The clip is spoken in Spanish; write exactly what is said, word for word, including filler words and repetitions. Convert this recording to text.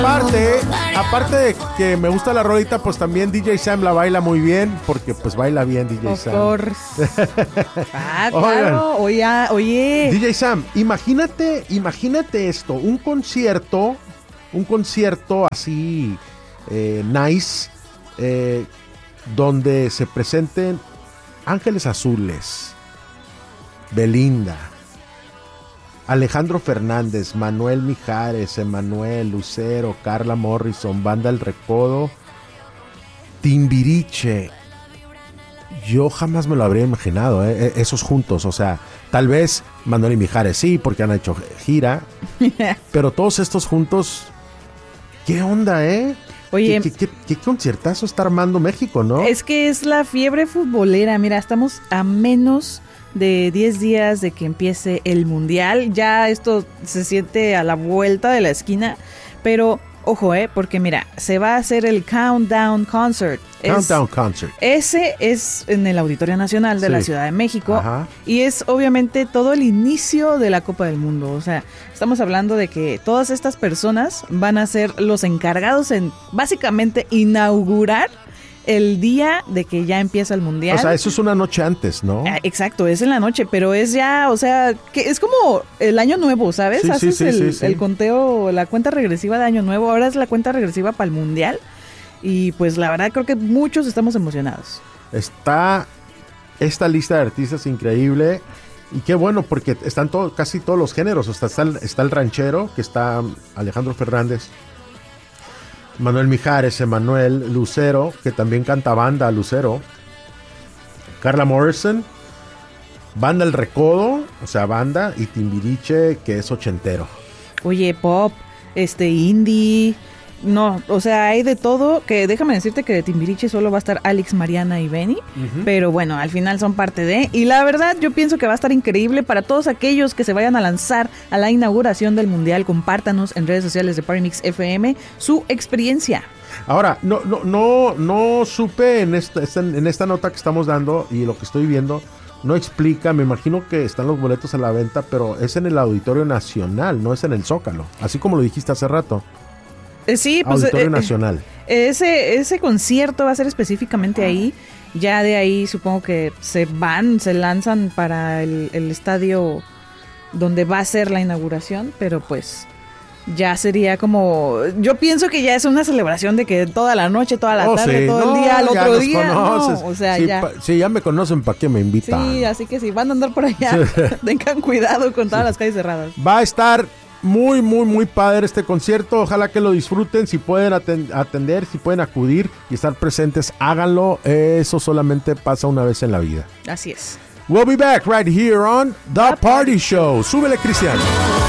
aparte, aparte de que me gusta la rolita, pues también D J Sam la baila muy bien, porque pues baila bien D J Of Sam. course. Ah, claro. Oye, oye. D J Sam, imagínate, imagínate esto, un concierto, un concierto así eh, nice, eh, donde se presenten Ángeles Azules, Belinda, Alejandro Fernández, Manuel Mijares, Emanuel, Lucero, Carla Morrison, Banda El Recodo, Timbiriche. Yo jamás me lo habría imaginado, ¿eh? Esos juntos, o sea, tal vez Manuel y Mijares sí, porque han hecho gira, pero todos estos juntos, ¿qué onda, eh? Oye, ¿Qué, qué, qué, qué conciertazo está armando México, ¿no? Es que es la fiebre futbolera. Mira, estamos a menos de diez días de que empiece el Mundial. Ya esto se siente a la vuelta de la esquina. Pero, ojo, eh, porque mira, se va a hacer el Countdown Concert. Countdown es, Concert. Ese es en el Auditorio Nacional de sí. la Ciudad de México. Ajá. Y es obviamente todo el inicio de la Copa del Mundo. O sea, estamos hablando de que todas estas personas van a ser los encargados en básicamente inaugurar el día de que ya empieza el Mundial. O sea, eso es una noche antes, ¿no? Ah, exacto, es en la noche, pero es ya, o sea, que es como el año nuevo, ¿sabes? Sí, Haces sí, sí, el, sí, sí. el conteo, la cuenta regresiva de año nuevo, ahora es la cuenta regresiva para el Mundial. Y pues la verdad creo que muchos estamos emocionados. Está esta lista de artistas increíble. Y qué bueno, porque están todo, casi todos los géneros. O sea, está, el, está el ranchero, que está Alejandro Fernández, Manuel Mijares, Emanuel, Lucero, que también canta banda, Lucero, Carla Morrison, Banda El Recodo, o sea, banda, y Timbiriche, que es ochentero. Oye, pop, este, indie... No, o sea, hay de todo, que déjame decirte que de Timbiriche solo va a estar Alex, Mariana y Benny, uh-huh. pero bueno, al final son parte de, y la verdad yo pienso que va a estar increíble para todos aquellos que se vayan a lanzar a la inauguración del Mundial. Compártanos en redes sociales de Party Mix F M su experiencia. Ahora, no, no, no, no supe en esta, en esta nota que estamos dando y lo que estoy viendo, no explica, me imagino que están los boletos a la venta, pero es en el Auditorio Nacional, no es en el Zócalo, así como lo dijiste hace rato. Eh, sí, pues Auditorio eh, Nacional. Ese, ese concierto va a ser específicamente ahí. Ya de ahí supongo que se van, se lanzan para el, el estadio donde va a ser la inauguración, pero pues ya sería como, yo pienso que ya es una celebración de que toda la noche, toda la oh, tarde, sí. todo no, el día, el otro día, no, o sea, sí, ya. Pa, si ya me conocen, ¿para qué me invitan? Sí, así que si van a andar por allá, sí. tengan cuidado con todas sí. las calles cerradas. Va a estar muy, muy, muy padre este concierto. Ojalá que lo disfruten. Si pueden atend- atender, si pueden acudir y estar presentes, háganlo. Eso solamente pasa una vez en la vida. Así es. We'll be back right here on The, The Party, Party Show. Súbele, Cristian.